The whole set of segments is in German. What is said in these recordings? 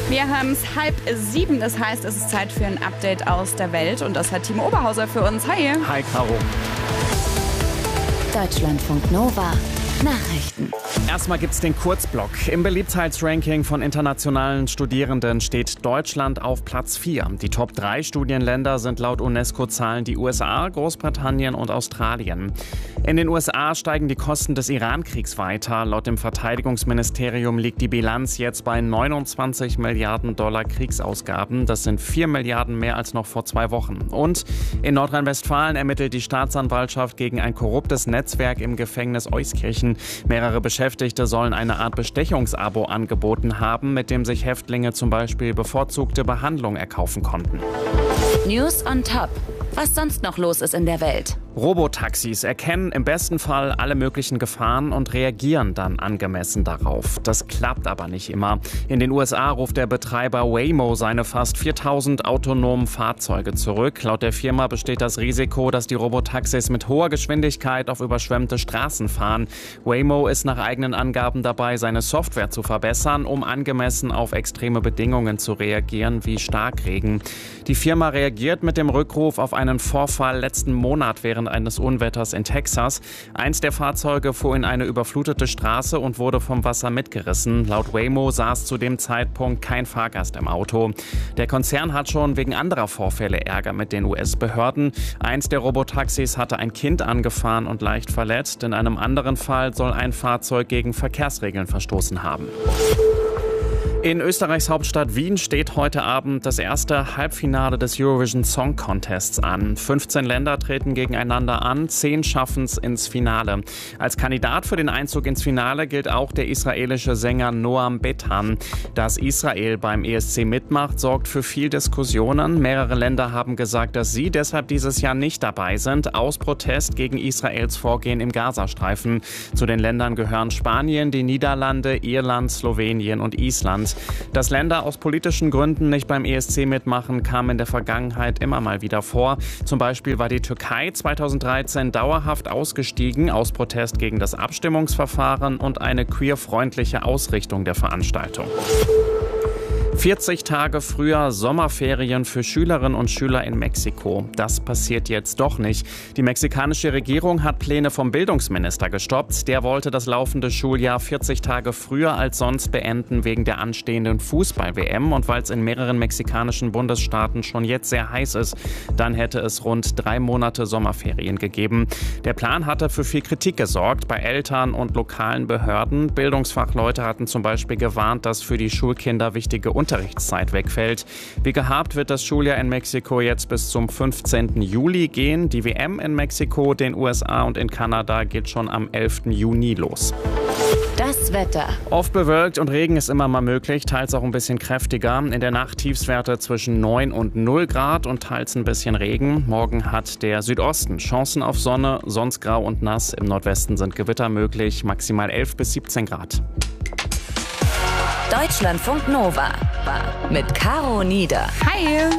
Wir haben es 6:30, das heißt, es ist Zeit für ein Update aus der Welt und das hat Timo Oberhauser für uns. Hi! Hi, Caro. Deutschlandfunk Nova. Nachrichten. Erstmal gibt's den Kurzblock. Im Beliebtheitsranking von internationalen Studierenden steht Deutschland auf Platz 4. Die Top 3 Studienländer sind laut UNESCO-Zahlen die USA, Großbritannien und Australien. In den USA steigen die Kosten des Iran-Kriegs weiter. Laut dem Verteidigungsministerium liegt die Bilanz jetzt bei 29 Milliarden Dollar Kriegsausgaben. Das sind 4 Milliarden mehr als noch vor 2 Wochen. Und in Nordrhein-Westfalen ermittelt die Staatsanwaltschaft gegen ein korruptes Netzwerk im Gefängnis Euskirchen. Mehrere Beschäftigte sollen eine Art Bestechungsabo angeboten haben, mit dem sich Häftlinge zum Beispiel bevorzugte Behandlung erkaufen konnten. News on Top. Was sonst noch los ist in der Welt. Robotaxis erkennen im besten Fall alle möglichen Gefahren und reagieren dann angemessen darauf. Das klappt aber nicht immer. In den USA ruft der Betreiber Waymo seine fast 4000 autonomen Fahrzeuge zurück. Laut der Firma besteht das Risiko, dass die Robotaxis mit hoher Geschwindigkeit auf überschwemmte Straßen fahren. Waymo ist nach eigenen Angaben dabei, seine Software zu verbessern, um angemessen auf extreme Bedingungen zu reagieren, wie Starkregen. Die Firma reagiert mit dem Rückruf auf einen Vorfall letzten Monat während eines Unwetters in Texas. Eins der Fahrzeuge fuhr in eine überflutete Straße und wurde vom Wasser mitgerissen. Laut Waymo saß zu dem Zeitpunkt kein Fahrgast im Auto. Der Konzern hat schon wegen anderer Vorfälle Ärger mit den US-Behörden. Eins der Robotaxis hatte ein Kind angefahren und leicht verletzt. In einem anderen Fall soll ein Fahrzeug gegen Verkehrsregeln verstoßen haben. In Österreichs Hauptstadt Wien steht heute Abend das erste Halbfinale des Eurovision Song Contests an. 15 Länder treten gegeneinander an, 10 schaffen es ins Finale. Als Kandidat für den Einzug ins Finale gilt auch der israelische Sänger Noam Betan. Dass Israel beim ESC mitmacht, sorgt für viel Diskussionen. Mehrere Länder haben gesagt, dass sie deshalb dieses Jahr nicht dabei sind, aus Protest gegen Israels Vorgehen im Gazastreifen. Zu den Ländern gehören Spanien, die Niederlande, Irland, Slowenien und Island. Dass Länder aus politischen Gründen nicht beim ESC mitmachen, kam in der Vergangenheit immer mal wieder vor. Zum Beispiel war die Türkei 2013 dauerhaft ausgestiegen aus Protest gegen das Abstimmungsverfahren und eine queerfreundliche Ausrichtung der Veranstaltung. 40 Tage früher Sommerferien für Schülerinnen und Schüler in Mexiko. Das passiert jetzt doch nicht. Die mexikanische Regierung hat Pläne vom Bildungsminister gestoppt. Der wollte das laufende Schuljahr 40 Tage früher als sonst beenden wegen der anstehenden Fußball-WM. Und weil es in mehreren mexikanischen Bundesstaaten schon jetzt sehr heiß ist, dann hätte es rund 3 Monate Sommerferien gegeben. Der Plan hatte für viel Kritik gesorgt bei Eltern und lokalen Behörden. Bildungsfachleute hatten zum Beispiel gewarnt, dass für die Schulkinder wichtige Unterrichtszeit wegfällt. Wie gehabt wird das Schuljahr in Mexiko jetzt bis zum 15. Juli gehen. Die WM in Mexiko, den USA und in Kanada geht schon am 11. Juni los. Das Wetter. Oft bewölkt und Regen ist immer mal möglich, teils auch ein bisschen kräftiger. In der Nacht Tiefstwerte zwischen 9 und 0 Grad und teils ein bisschen Regen. Morgen hat der Südosten Chancen auf Sonne, sonst grau und nass. Im Nordwesten sind Gewitter möglich, maximal 11 bis 17 Grad. Deutschlandfunk Nova mit Caro Nieder. Hi!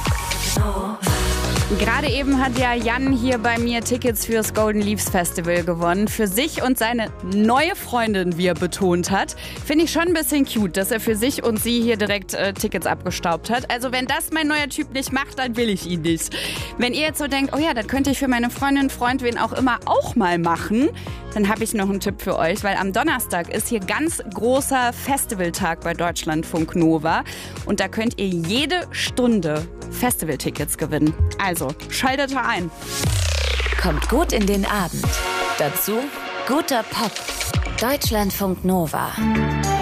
Gerade eben hat ja Jan hier bei mir Tickets fürs Golden Leaves Festival gewonnen. Für sich und seine neue Freundin, wie er betont hat. Finde ich schon ein bisschen cute, dass er für sich und sie hier direkt Tickets abgestaubt hat. Also wenn das mein neuer Typ nicht macht, dann will ich ihn nicht. Wenn ihr jetzt so denkt, oh ja, das könnte ich für meine Freundin, Freund, wen auch immer auch mal machen, dann habe ich noch einen Tipp für euch, weil am Donnerstag ist hier ganz großer Festivaltag bei Deutschlandfunk Nova und da könnt ihr jede Stunde Festivaltickets gewinnen. Also, schaltet ein. Kommt gut in den Abend. Dazu guter Pop. Deutschlandfunk Nova.